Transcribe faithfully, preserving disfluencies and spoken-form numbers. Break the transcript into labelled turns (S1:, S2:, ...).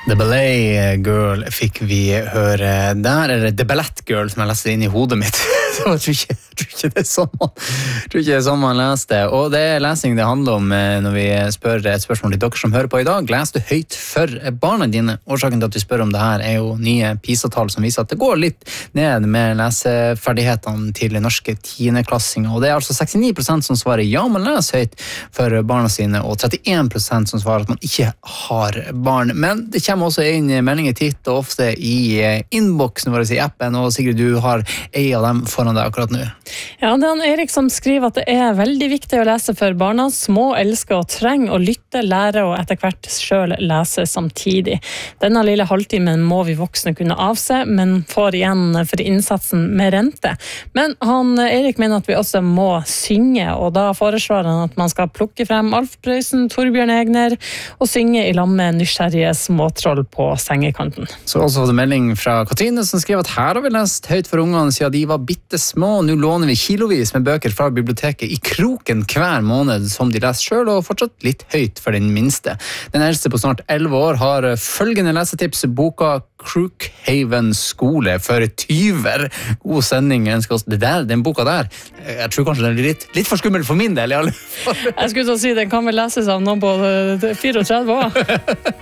S1: The Ballet Girl fikk vi høre der, eller The Ballet Girl som jeg leste inn i hodet mitt. Så jeg tror ikke, jeg tror ikke det er sånn man, jeg tror ikke det er sånn man leste. Og det er lesing det handler om når vi spør et spørsmål til dere som hører på i dag. Les du høyt for barna dine? Årsaken til at vi spør om det her er jo nye PISA-tall som viser at det går litt ned med leseferdighetene til norske tiendeklassinger. Og det er altså sekstini prosent som svarer ja, man leser høyt for barna sine, og trettien prosent som svarer at man ikke har barn. Men det kommer også inn meldinger titt og ofte i innboksen vår i appen, og Sigrid, du har en av dem foran deg akkurat nå.
S2: Ja, det er han Erik som skriver at det er veldig viktig å lese for barna. Små elsker og trenger å lytte, lære og etter hvert selv lese samtidig. Denne lille halvtimen må vi voksne kunne avse, men får igjen for innsatsen med rente. Men han Erik mener at vi også må synge, og da foreslår han at man skal plukke frem Alf Prøysen, Torbjørn Egner, og synge i lag med nysgjerrige småtroll på sengekanten.
S1: Så også hadde melding fra Katrine som skrev at her har vi lest høyt for ungene siden de var bitte små. Nå låner vi kilovis med bøker fra biblioteket i kroken hver måned som de leser selv, og fortsatt litt høyt for den minste. Den eldste på snart elleve år har følgende lesetips: boka Crookhaven skole for tyver. God sending. Det der, den boka der, jeg tror kanskje den er litt, litt for skummel for min del i alle fall.
S2: Jeg skulle til å si, den kan vel leses av noen på trettien år.